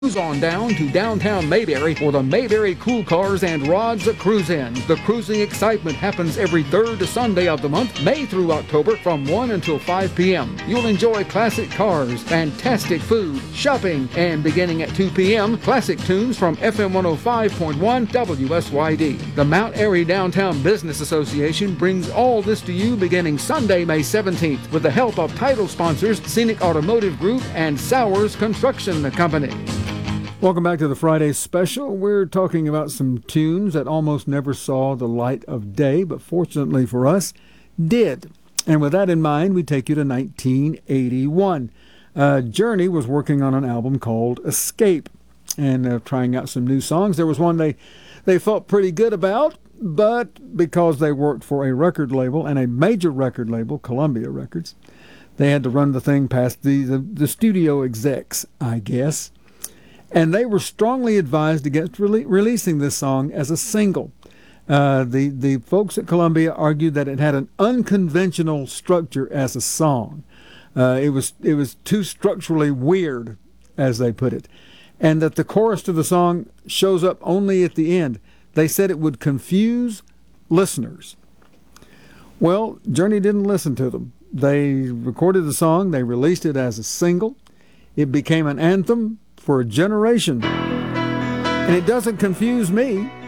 Cruise on down to downtown Mayberry for the Mayberry Cool Cars and Rods Cruise In. The cruising excitement happens every third Sunday of the month, May through October, from 1 until 5 p.m. You'll enjoy classic cars, fantastic food, shopping, and beginning at 2 p.m., classic tunes from FM 105.1 WSYD. The Mount Airy Downtown Business Association brings all this to you beginning Sunday, May 17th, with the help of title sponsors Scenic Automotive Group and Sowers Construction Company. Welcome back to the Friday special. We're talking about some tunes that almost never saw the light of day, but fortunately for us, did. And with that in mind, we take you to 1981. Journey was working on an album called Escape and trying out some new songs. There was one they felt pretty good about, but because they worked for a record label and a major record label, Columbia Records, they had to run the thing past the studio execs, I guess. And they were strongly advised against releasing this song as a single. The folks at Columbia argued that it had an unconventional structure as a song. It was too structurally weird, as they put it, and that the chorus to the song shows up only at the end. They said it would confuse listeners. Well, Journey didn't listen to them. They recorded the song. They released it as a single. It became an anthem for a generation. And it doesn't confuse me.